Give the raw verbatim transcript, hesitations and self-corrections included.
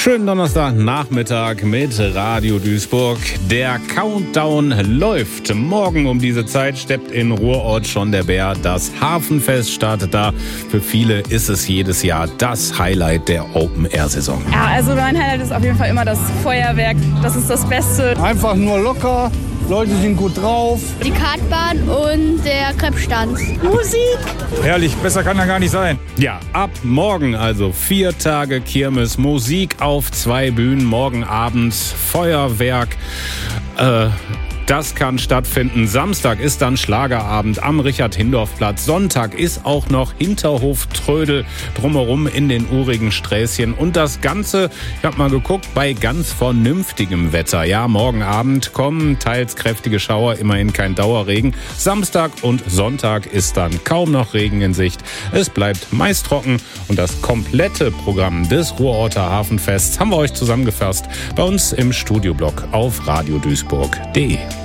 Schönen Donnerstagnachmittag mit Radio Duisburg. Der Countdown läuft. Morgen um diese Zeit steppt in Ruhrort schon der Bär. Das Hafenfest startet da. Für viele ist es jedes Jahr das Highlight der Open-Air-Saison. Ja, also mein Highlight ist auf jeden Fall immer das Feuerwerk. Das ist das Beste. Einfach nur locker. Leute sind gut drauf. Die Kartbahn und der Krebsstand. Musik. Herrlich, besser kann er gar nicht sein. Ja, ab morgen also vier Tage Kirmes, Musik auf zwei Bühnen, morgen Abend Feuerwerk. Äh, das kann stattfinden. Samstag ist dann Schlagerabend am Richard-Hindorff-Platz. Sonntag ist auch noch Hinterhof-Trödel drumherum in den urigen Sträßchen. Und das Ganze, ich habe mal geguckt, bei ganz vernünftigem Wetter. Ja, morgen Abend kommen teils kräftige Schauer, immerhin kein Dauerregen. Samstag und Sonntag ist dann kaum noch Regen in Sicht. Es bleibt meist trocken und das komplette Programm des Ruhrorter Hafenfests haben wir euch zusammengefasst bei uns im Studioblock auf radio duisburg punkt de.